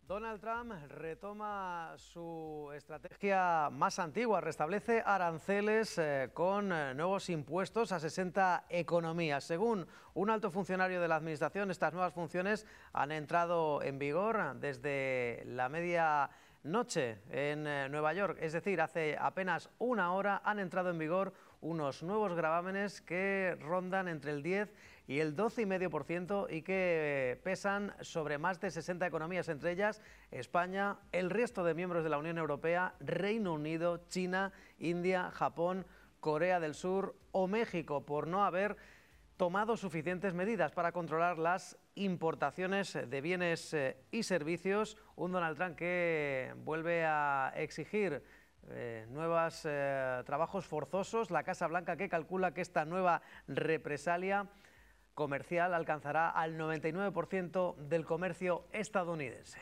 Donald Trump retoma su estrategia más antigua, restablece aranceles con nuevos impuestos a 60 economías. Según un alto funcionario de la administración, estas nuevas funciones han entrado en vigor desde la medianoche en Nueva York, es decir, hace apenas una hora han entrado en vigor unos nuevos gravámenes que rondan entre el 10 y el 12,5% y que pesan sobre más de 60 economías, entre ellas España, el resto de miembros de la Unión Europea, Reino Unido, China, India, Japón, Corea del Sur o México, por no haber tomado suficientes medidas para controlar las importaciones de bienes y servicios. Un Donald Trump que vuelve a exigir nuevos trabajos forzosos. La Casa Blanca que calcula que esta nueva represalia comercial alcanzará al 99% del comercio estadounidense.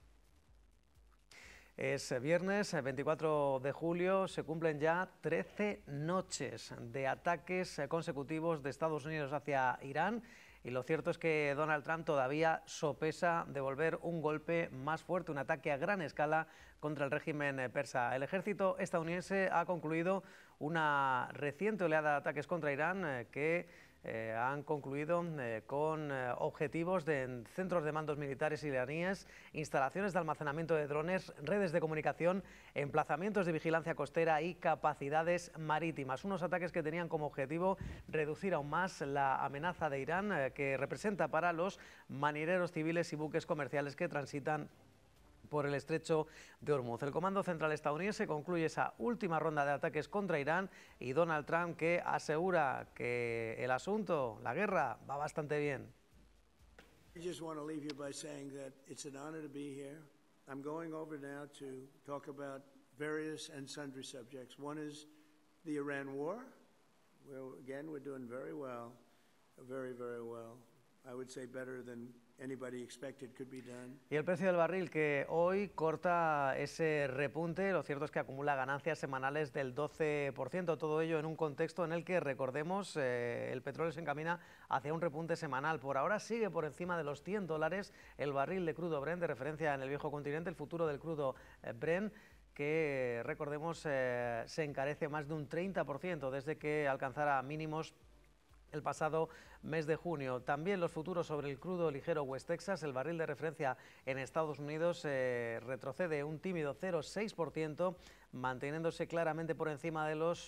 Es viernes 24 de julio, se cumplen ya 13 noches de ataques consecutivos de Estados Unidos hacia Irán y lo cierto es que Donald Trump todavía sopesa devolver un golpe más fuerte, un ataque a gran escala contra el régimen persa. El ejército estadounidense ha concluido una reciente oleada de ataques contra Irán que han concluido con objetivos de centros de mandos militares iraníes, instalaciones de almacenamiento de drones, redes de comunicación, emplazamientos de vigilancia costera y capacidades marítimas. Unos ataques que tenían como objetivo reducir aún más la amenaza de Irán que representa para los marineros civiles y buques comerciales que transitan por el estrecho de Hormuz. El Comando Central estadounidense concluye esa última ronda de ataques contra Irán y Donald Trump que asegura que el asunto, la guerra, va bastante bien. I just want to leave you by saying that it's an honor to be here. I'm going over now to talk about various and sundry subjects. One is the Iran war. Well, again, we're doing very well, very, very well. I would say better than anybody expected could be done. Y el precio del barril que hoy corta ese repunte, lo cierto es que acumula ganancias semanales del 12%, todo ello en un contexto en el que, recordemos, el petróleo se encamina hacia un repunte semanal. Por ahora sigue por encima de los $100 el barril de crudo Brent, de referencia en el viejo continente, el futuro del crudo Brent, que, recordemos, se encarece más de un 30% desde que alcanzara mínimos el pasado mes de junio. También los futuros sobre el crudo ligero West Texas, el barril de referencia en Estados Unidos retrocede un tímido 0,6%, manteniéndose claramente por encima de los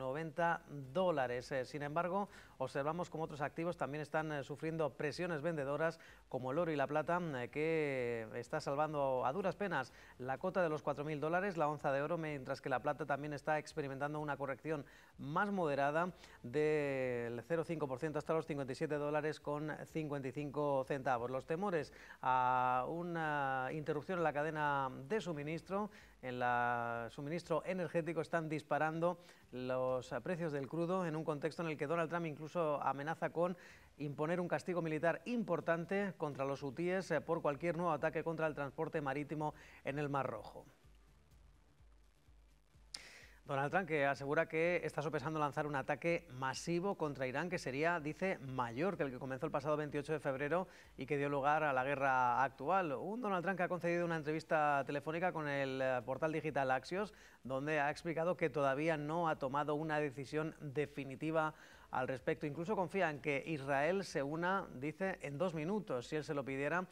$90. Sin embargo, observamos como otros activos también están sufriendo presiones vendedoras, como el oro y la plata, que está salvando a duras penas la cota de los $4.000, la onza de oro, mientras que la plata también está experimentando una corrección más moderada del 0,5% hasta los $57,55. Los temores a una interrupción en la cadena de suministro, en el suministro energético, están disparando los precios del crudo en un contexto en el que Donald Trump incluso amenaza con imponer un castigo militar importante contra los hutíes por cualquier nuevo ataque contra el transporte marítimo en el Mar Rojo. Donald Trump que asegura que está sopesando lanzar un ataque masivo contra Irán que sería, dice, mayor que el que comenzó el pasado 28 de febrero y que dio lugar a la guerra actual. Un Donald Trump que ha concedido una entrevista telefónica con el portal digital Axios, donde ha explicado que todavía no ha tomado una decisión definitiva al respecto. Incluso confía en que Israel se una, dice, en 2 minutos, si él se lo pidiera,